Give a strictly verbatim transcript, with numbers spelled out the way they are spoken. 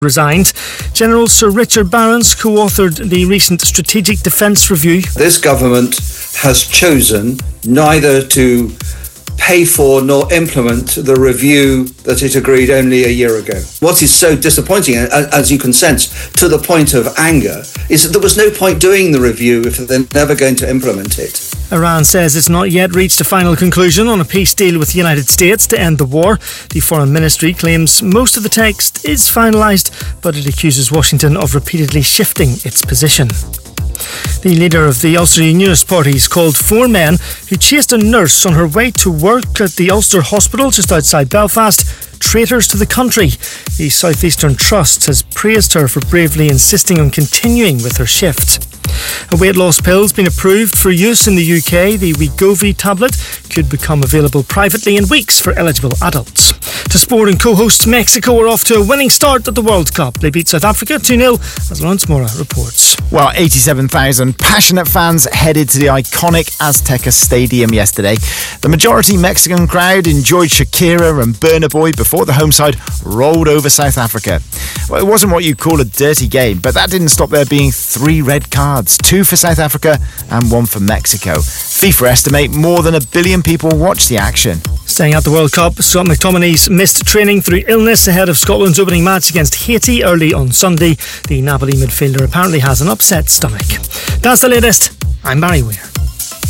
resigned. General Sir Richard Barrons co-authored the recent Strategic Defence Review. This government has chosen neither to pay for nor implement the review that it agreed only a year ago. What is so disappointing, as you can sense, to the point of anger, is that there was no point doing the review if they're never going to implement it. Iran says it's not yet reached a final conclusion on a peace deal with the United States to end the war. The Foreign Ministry claims most of the text is finalised, but it accuses Washington of repeatedly shifting its position. The leader of the Ulster Unionist Party has called four men who chased a nurse on her way to work at the Ulster Hospital just outside Belfast traitors to the country. The South Eastern Trust has praised her for bravely insisting on continuing with her shift. A weight loss pill has been approved for use in the U K. The Wegovy tablet could become available privately in weeks for eligible adults. To sport, and co-host Mexico are off to a winning start at the World Cup. They beat South Africa two nil, as Lawrence Mora reports. Well, eighty-seven thousand passionate fans headed to the iconic Azteca Stadium yesterday. The majority Mexican crowd enjoyed Shakira and Burna Boy before the home side rolled over South Africa. Well, it wasn't what you'd call a dirty game, but that didn't stop there being three red cards, two for South Africa and one for Mexico. FIFA estimate more than a billion people watched the action. Staying at the World Cup, Scott McTominay's missed training through illness ahead of Scotland's opening match against Haiti early on Sunday. The Napoli midfielder apparently has an upset stomach. That's the latest. I'm Barry Weir.